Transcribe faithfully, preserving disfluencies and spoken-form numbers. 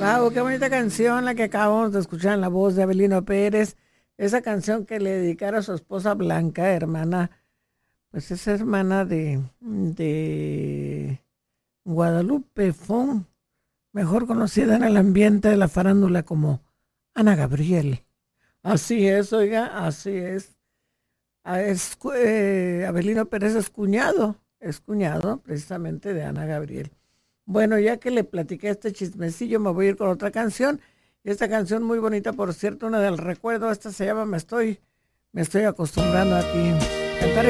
Wow, qué bonita canción la que acabamos de escuchar en la voz de Abelino Pérez. Esa canción que le dedicara a su esposa Blanca, hermana, pues es hermana de, de Guadalupe Fon, mejor conocida en el ambiente de la farándula como Ana Gabriel. Así es, oiga, así es. Ah, es cu- eh, Abelino Pérez es cuñado, es cuñado precisamente de Ana Gabriel. Bueno, ya que le platiqué este chismecillo, me voy a ir con otra canción. Y esta canción muy bonita, por cierto, una del recuerdo. Esta se llama Me estoy, me estoy acostumbrando a ti. Cantar